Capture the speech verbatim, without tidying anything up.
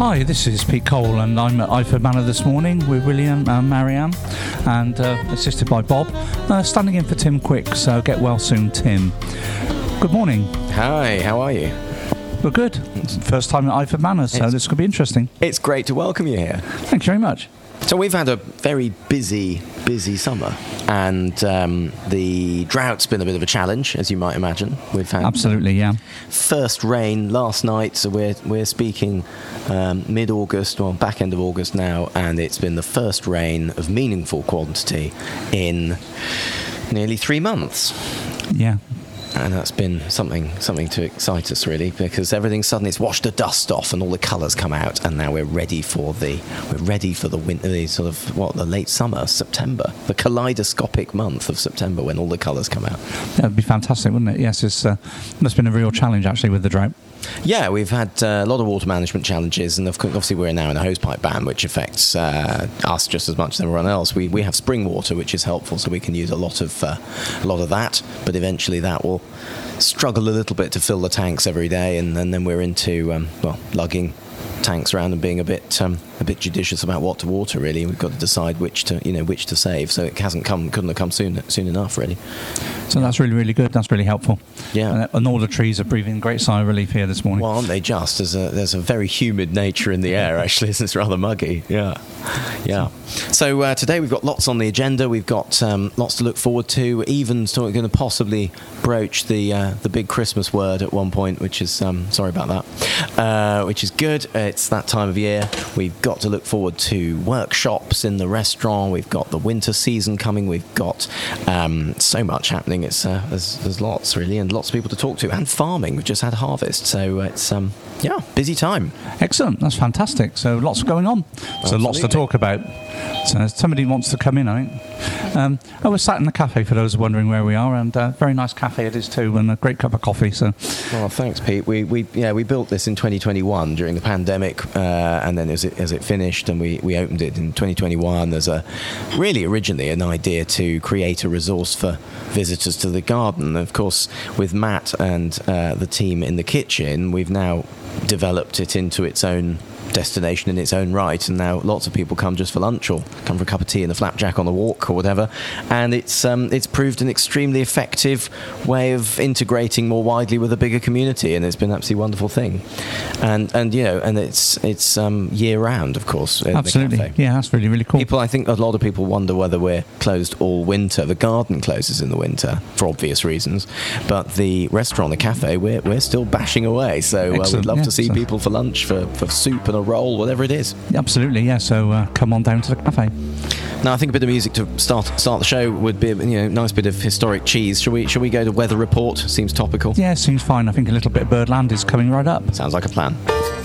Hi, this is Pete Cole, and I'm at Iford Manor this morning with William and Marianne, and uh, assisted by Bob, uh, standing in for Tim Quick, so get well soon, Tim. Good morning. Hi, how are you? We're good. It's the first time at Iford Manor, so it's, this could be interesting. It's great to welcome you here. Thank you very much. So we've had a very busy, busy summer, and um, the drought's been a bit of a challenge, as you might imagine. We've had absolutely, yeah. First rain last night, so we're we're speaking um, mid-August, or back end of August now, and it's been the first rain of meaningful quantity in nearly three months. Yeah. And that's been something something to excite us, really, because everything suddenly it's washed the dust off and all the colours come out, and now we're ready for the we're ready for the winter, the sort of what the late summer, September, the kaleidoscopic month of September when all the colours come out. That'd be fantastic, wouldn't it? Yes, it's uh, that's been a real challenge actually with the drought. Yeah, we've had uh, a lot of water management challenges, and of course, obviously we're now in a hosepipe ban, which affects uh, us just as much as everyone else. We we have spring water, which is helpful, so we can use a lot of uh, a lot of that. But eventually, that will struggle a little bit to fill the tanks every day, and, and then we're into um, well lugging tanks around and being a bit um, a bit judicious about what to water. Really, we've got to decide which to you know which to save. So it hasn't come couldn't have come soon soon enough, really. So that's really really good. That's really helpful. Yeah, and, and all the trees are breathing a great sigh of relief here this morning. Well, aren't they just? There's a there's a very humid nature in the air actually. It's rather muggy. Yeah, yeah. So uh, today we've got lots on the agenda. We've got um, lots to look forward to. Even so we're going to possibly broach the uh, the big Christmas word at one point, which is um, sorry about that, uh, which is good. Uh, It's that time of year. We've got to look forward to workshops in the restaurant. We've got the winter season coming. We've got um, so much happening. It's uh, there's, there's lots really, and lots of people to talk to. And farming. We've just had harvest, so it's um, yeah, busy time. Excellent. That's fantastic. So lots going on. So Absolutely. Lots to talk about. So somebody wants to come in, I think. Um, oh, we're sat in the cafe for those wondering where we are, and uh, very nice cafe it is too, and a great cup of coffee. So, well, thanks, Pete. We we yeah we built this in twenty twenty-one during the pandemic, uh, and then as it as it finished, and we, we opened it in twenty twenty-one as a really originally an idea to create a resource for visitors to the garden. Of course, with Matt and uh, the team in the kitchen, we've now developed it into its own destination in its own right, and now lots of people come just for lunch or come for a cup of tea and a flapjack on the walk or whatever, and it's um, it's proved an extremely effective way of integrating more widely with a bigger community, and it's been an absolutely wonderful thing. And and you know, and it's it's um, year round, of course. Absolutely, the cafe. Yeah, that's really really cool. People, I think a lot of people wonder whether we're closed all winter. The garden closes in the winter for obvious reasons, but the restaurant, the cafe, we're we're still bashing away. So uh, we'd love yeah. to see so people for lunch, for, for soup and a roll, whatever it is. Absolutely, yeah. So uh, come on down to the cafe. Now, I think a bit of music to start start the show would be, you know, nice bit of historic cheese. Shall we? Shall we go to weather report? Seems topical. Yeah, seems fine. I think a little bit of Birdland is coming right up. Sounds like a plan.